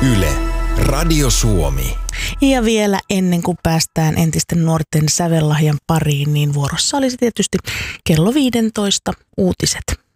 Yle, Radio Suomi. Ja vielä ennen kuin päästään entisten nuorten sävellahjan pariin, niin vuorossa olisi tietysti kello 15 uutiset.